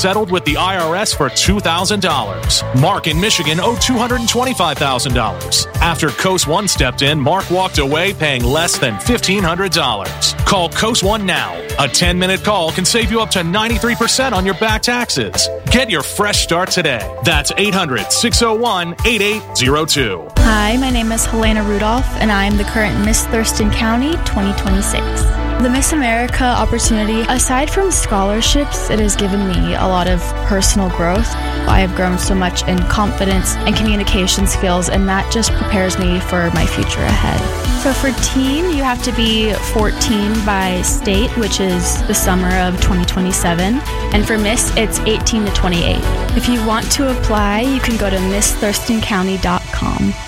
settled with the IRS for $2,000. Mark in Michigan owed $225,000. After Coast One stepped in, Mark walked away paying less than $1,500. Call Coast One now. A 10-minute call can save you up to 93% on your back taxes. Get your fresh start today. That's 800-601-8802. Hi, my name is Helena Rudolph, and I am the current Miss Thurston County 2026. The Miss America opportunity, aside from scholarships, it has given me a lot of personal growth. I have grown so much in confidence and communication skills, and that just prepares me for my future ahead. So for teen, you have to be 14 by state, which is the summer of 2027. And for Miss, it's 18 to 28. If you want to apply, you can go to MissThurstonCounty.com.